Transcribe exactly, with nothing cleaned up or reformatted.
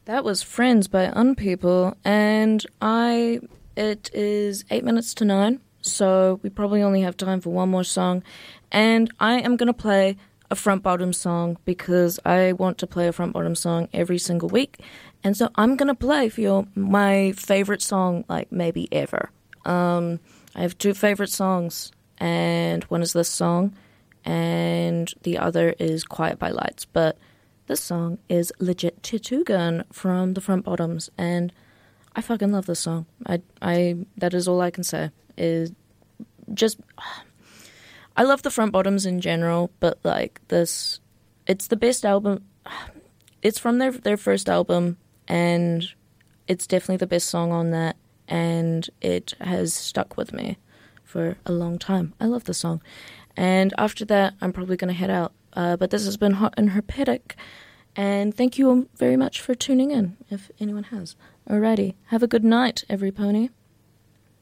That was Friends by Unpeople, and I. It is eight minutes to nine, so we probably only have time for one more song, and I am gonna play a front bottom song because I want to play a front bottom song every single week, and so I'm gonna play for you my favorite song, like maybe ever. Um, I have two favorite songs, and one is this song, and the other is Quiet by Lights, but this song is Legit Tortugan from the Front Bottoms, and I fucking love this song. I, I, that is all I can say. Is just, I love the Front Bottoms in general, but like this, it's the best album. It's from their their first album, and it's definitely the best song on that, and it has stuck with me for a long time. I love the song, and after that, I'm probably gonna head out. Uh, but this has been Hot and Herpetic, and thank you very much for tuning in, if anyone has. Alrighty, have a good night, every pony.